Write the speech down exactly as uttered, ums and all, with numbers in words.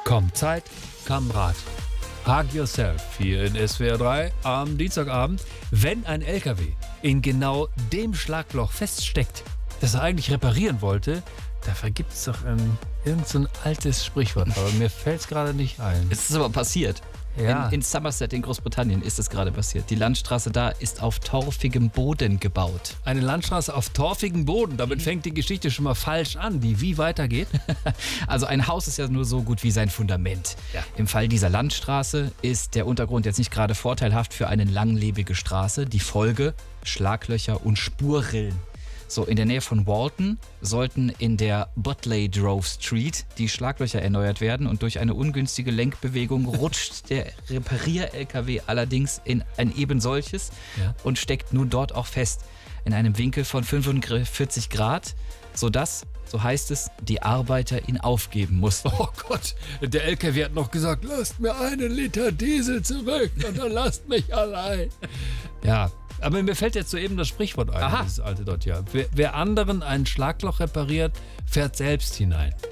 Komm, Zeit, Kamerad. Hug yourself hier in S W R drei am Dienstagabend, wenn ein L K W in genau dem Schlagloch feststeckt, das er eigentlich reparieren wollte. Dafür gibt es doch ein, irgend so ein altes Sprichwort, aber mir fällt es gerade nicht ein. Es ist aber passiert. Ja. In, in Somerset in Großbritannien ist es gerade passiert. Die Landstraße da ist auf torfigem Boden gebaut. Eine Landstraße auf torfigem Boden, damit fängt die Geschichte schon mal falsch an, die wie weitergeht. Also ein Haus ist ja nur so gut wie sein Fundament. Ja. Im Fall dieser Landstraße ist der Untergrund jetzt nicht gerade vorteilhaft für eine langlebige Straße. Die Folge: Schlaglöcher und Spurrillen. So, in der Nähe von Walton sollten in der Butley Drove Street die Schlaglöcher erneuert werden und durch eine ungünstige Lenkbewegung rutscht der Reparier-L K W allerdings in ein eben solches Ja. und steckt nun dort auch fest in einem Winkel von fünfundvierzig Grad, sodass, so heißt es, die Arbeiter ihn aufgeben mussten. Oh Gott, der L K W hat noch gesagt, lasst mir einen Liter Diesel zurück und dann lasst mich allein. Ja, aber mir fällt jetzt soeben das Sprichwort ein, Aha. dieses alte dort ja. Wer, wer anderen ein Schlagloch repariert, fährt selbst hinein.